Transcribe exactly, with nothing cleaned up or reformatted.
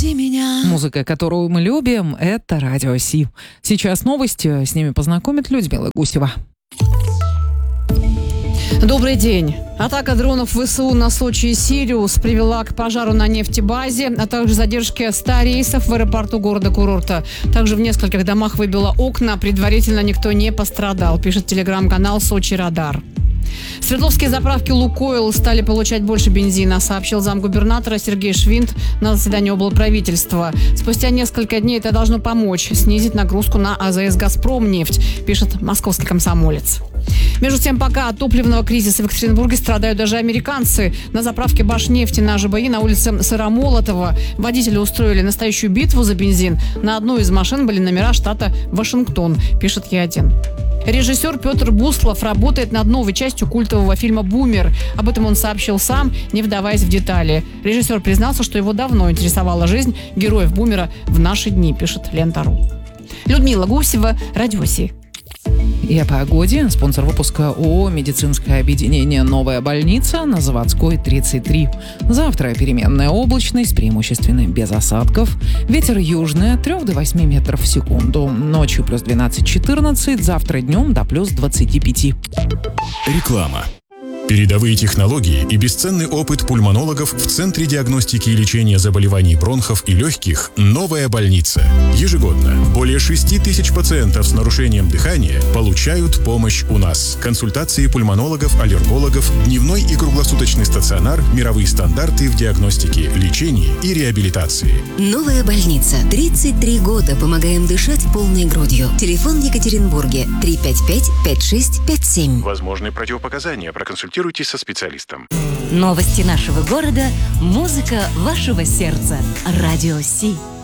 Разбуди меня. Музыка, которую мы любим, это Радио Си. Сейчас новости, с ними познакомит Людмила Гусева. Добрый день. Атака дронов ВСУ на Сочи и Сириус привела к пожару на нефтебазе, а также задержке ста рейсов в аэропорту города-курорта. Также в нескольких домах выбило окна. Предварительно никто не пострадал, пишет телеграм-канал «Сочи Радар». Свердловские заправки «Лукойл» стали получать больше бензина, сообщил замгубернатора Сергей Швинт на заседании облправительства. Спустя несколько дней это должно помочь снизить нагрузку на АЗС «Газпромнефть», пишет московский комсомолец. Между тем, пока от топливного кризиса в Екатеринбурге страдают даже американцы. На заправке Башнефти на ЖБИ на улице Сыромолотова водители устроили настоящую битву за бензин. На одной из машин были номера штата Вашингтон, пишет Е один. Режиссер Петр Буслов работает над новой частью культового фильма «Бумер». Об этом он сообщил сам, не вдаваясь в детали. Режиссер признался, что его давно интересовала жизнь героев «Бумера» в наши дни, пишет Лента.ру. Людмила Гусева, Радио Си. И о погоде. Спонсор выпуска ООО «Медицинское объединение «Новая больница» на Заводской, тридцать три. Завтра переменная облачность, преимущественно без осадков. Ветер южный от трёх до восьми метров в секунду. Ночью плюс двенадцать-четырнадцать, завтра днем до плюс двадцати пяти. Реклама. Передовые технологии и бесценный опыт пульмонологов в Центре диагностики и лечения заболеваний бронхов и легких «Новая больница». Ежегодно более шести тысяч пациентов с нарушением дыхания получают помощь у нас. Консультации пульмонологов, аллергологов, дневной и круглосуточный стационар, мировые стандарты в диагностике, лечении и реабилитации. «Новая больница». тридцать три года помогаем дышать полной грудью. Телефон в Екатеринбурге три пять пять пять шесть пять семь. Возможны противопоказания. Проконсультируйтесь со специалистом. Новости нашего города, музыка вашего сердца. Радио Си.